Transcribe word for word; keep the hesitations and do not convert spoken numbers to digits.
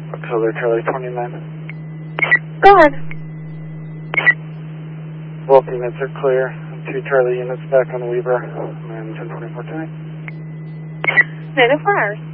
Color Charlie twenty-nine. Go ahead. Both units are clear. Two Charlie units back on Weaver. And ten twenty-four tonight. Nine oh four hours.